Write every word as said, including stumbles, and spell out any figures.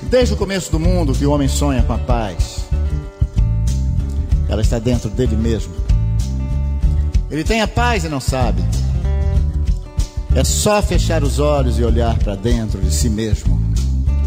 Desde o começo do mundo que o homem sonha com a paz. Ela está dentro dele mesmo. Ele tem a paz e não sabe. É só fechar os olhos e olhar para dentro de si mesmo.